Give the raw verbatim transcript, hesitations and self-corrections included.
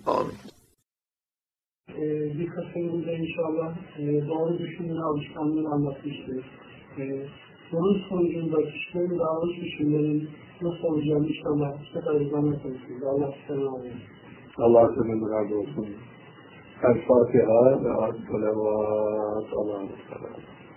Amin. Ee, bir kısmında inşallah e, doğru düşünme alışkanlığını anlatmıştır. Ee, bunun sonucunda kişilerin davranış biçimlerinin nasıl olacağını inşallah sefer anlatmıştır. Allah size razı olsun. Allah senden razı olsun. El Fatiha ve As-Salavat. Allah'a emanet.